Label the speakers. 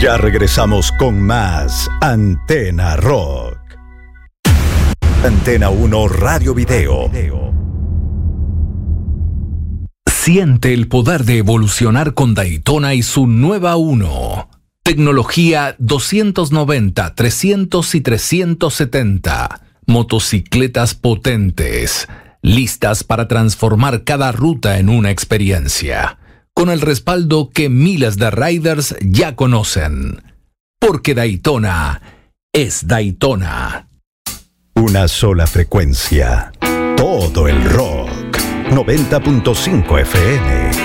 Speaker 1: Ya regresamos con más Antena Rock. Antena 1 Radio Video.
Speaker 2: Siente el poder de evolucionar con Daytona y su nueva 1. Tecnología 290, 300 y 370. Motocicletas potentes, listas para transformar cada ruta en una experiencia, con el respaldo que miles de riders ya conocen. Porque Daytona es Daytona.
Speaker 1: Una sola frecuencia. Todo el rock. 90.5 FM.